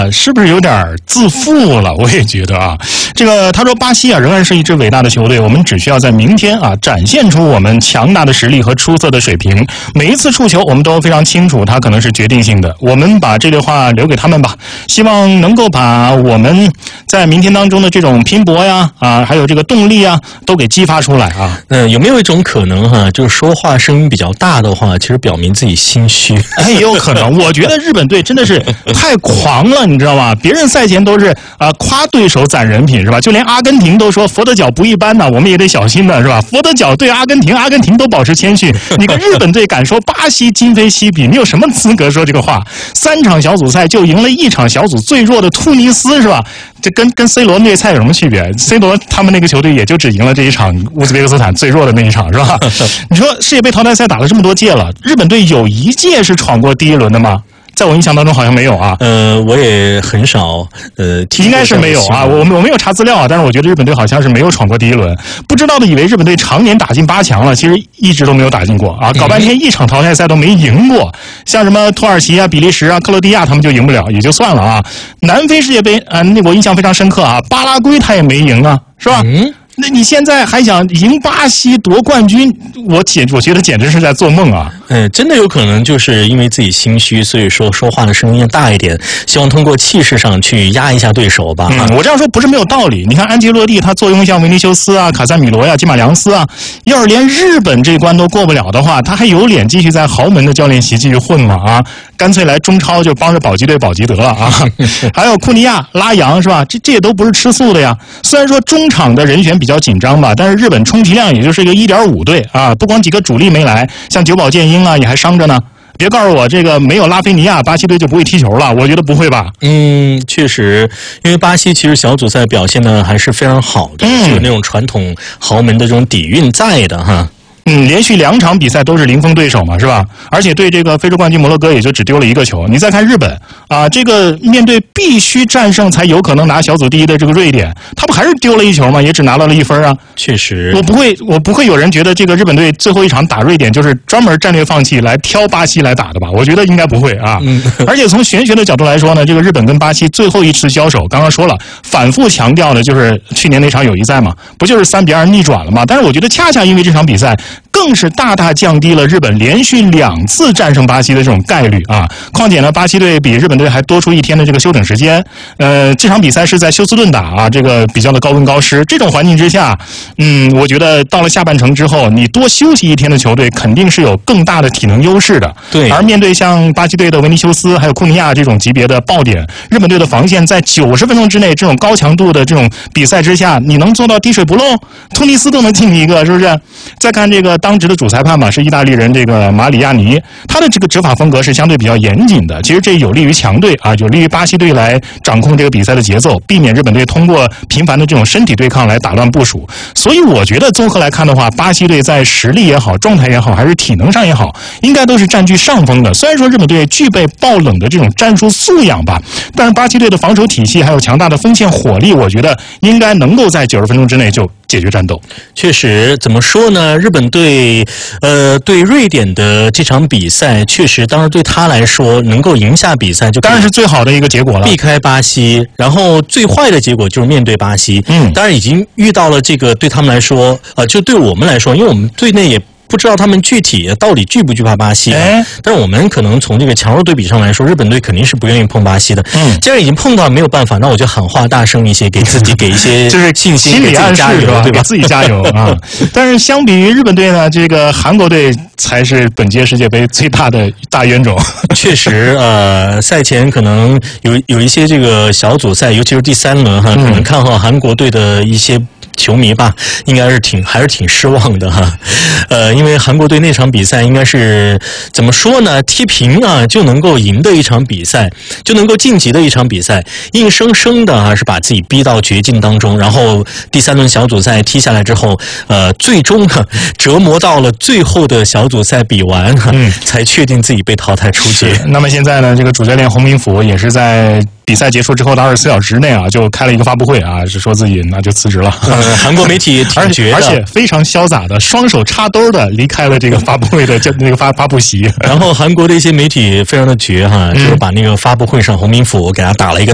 是不是有点自负了？我也觉得啊，这个他说巴西啊仍然是一支伟大的球队，我们只需要在明天啊展现出我们强大的实力和出色的水平。每一次触球我们都非常清楚，它可能是决定性的。我们把这句话留给他们吧，希望能够把我们在明天当中的这种拼搏呀还有这个动力啊都给激发出来啊。 有没有一种可能哈，就是说话声音比较大的话，其实表明自己心虚？ 也有可能。我觉得日本队真的是太狂了，你知道吗？别人赛前都是夸对手攒人品是吧？就连阿根廷都说佛得角不一般呢，我们也得小心的是吧？佛得角对阿根廷，阿根廷都保持谦逊。你跟日本队敢说巴西今非昔比？你有什么资格说这个话？3场小组赛就赢了1场小组最弱的突尼斯是吧？这跟 C 罗那赛有什么区别 ？C 罗他们那个球队也就只赢了这一场乌兹别克斯坦最弱的那一场是吧？你说世界杯淘汰赛打了这么多届了，日本队有一届是闯过第1轮的吗？在我印象当中好像没有啊。 我也很少应该是没有啊。我没有查资料啊，但是我觉得日本队好像是没有闯过第1轮。不知道的以为日本队常年打进8强了，其实一直都没有打进过啊。搞半天1场淘汰赛都没赢过，像什么土耳其啊、比利时啊、克罗地亚他们就赢不了，也就算了啊。南非世界杯那我印象非常深刻啊，巴拉圭他也没赢啊，是吧？那你现在还想赢巴西夺冠军？我觉得简直是在做梦啊！ 真的有可能就是因为自己心虚，所以说话的声音大一点，希望通过气势上去压一下对手吧。 我这样说不是没有道理。你看安切洛蒂他坐拥像维尼修斯啊、卡塞米罗呀、基马良斯啊，要是连日本这关都过不了的话，他还有脸继续在豪门的教练席继续混吗？啊，干脆来中超就帮着保级队保级得了啊！还有库尼亚、拉扬是吧？这也都不是吃素的呀。虽然说中场的人选比较紧张吧，但是日本充其量也就是一个 1.5 队啊，不光几个主力没来，像久保建英啊也还伤着呢。别告诉我这个没有拉菲尼亚，巴西队就不会踢球了，我觉得不会吧。 确实，因为巴西其实小组赛表现的还是非常好的，就有那种传统豪门的这种底蕴在的哈。 连续2场比赛都是零封对手嘛，是吧？而且对这个非洲冠军摩洛哥也就只丢了1个球。你再看日本啊，这个面对必须战胜才有可能拿小组第1的这个瑞典，他不还是丢了1球吗？也只拿到了1分啊。 确实， 我不会有人觉得这个日本队最后一场打瑞典就是专门战略放弃来挑巴西来打的吧？我觉得应该不会啊。而且从玄学的角度来说呢，这个日本跟巴西最后一次交手，刚刚说了，反复强调的就是去年那场友谊赛嘛，不就是3-2逆转了吗？但是我觉得恰恰因为这场比赛，更是大大降低了日本连续2次战胜巴西的这种概率啊！况且呢，巴西队比日本队还多出1天的这个休整时间。这场比赛是在休斯顿打啊，这个比较的高温高湿，这种环境之下，我觉得到了下半程之后，你多休息1天的球队肯定是有更大的体能优势的。 对。 而面对像巴西队的维尼修斯还有库尼亚这种级别的爆点，日本队的防线在90分钟之内这种高强度的这种比赛之下，你能做到滴水不漏？突尼斯都能进1个，是不是？再看这个当值的主裁判吧，是意大利人这个马里亚尼，他的这个执法风格是相对比较严谨的。其实这有利于强队啊，有利于巴西队来掌控这个比赛的节奏，避免日本队通过频繁的这种身体对抗来打乱部署。所以我觉得综合来看的话，巴西队在实力也好、状态也好，还是体能上也好，应该都是占据上风的。虽然说日本队具备爆冷的这种战术素养吧，但是巴西队的防守体系还有强大的锋线火力，我觉得应该能够在90分钟之内就解决战斗。 确实，怎么说呢？日本队对瑞典的这场比赛，确实当然对他来说能够赢下比赛，就当然是最好的一个结果了， 避开巴西。然后最坏的结果就是面对巴西。当然已经遇到了这个对他们来说，就对我们来说，因为我们队内也不知道他们具体到底惧不惧怕巴西，但是我们可能从这个强弱对比上来说，日本队肯定是不愿意碰巴西的。既然已经碰到没有办法，那我就喊话大声一些，给自己给一些就是信心， 心理暗示是吧？ 对吧？自己加油啊！但是相比于日本队呢，这个韩国队才是本届世界杯最大的大冤种。 确实，赛前可能有一些这个小组赛，尤其是第3轮哈，可能看好韩国队的一些球迷吧，应该是还是挺失望的哈。因为韩国队那场比赛应该是怎么说呢？踢平啊就能够赢的一场比赛，就能够晋级的一场比赛，硬生生的是把自己逼到绝境当中。然后第3轮小组赛踢下来之后，最终折磨到了最后的小组赛比完，才确定自己被淘汰出局。 那么现在呢，这个主教练洪明甫也是在比赛结束之后的24小时内啊，就开了一个发布会啊，是说自己那就辞职了。 韩国媒体挺绝的， 而且非常潇洒的，双手插兜的离开了这个发布会的那个发布席。 然后韩国的一些媒体非常的绝哈，就是把那个发布会上洪明甫给他打了一个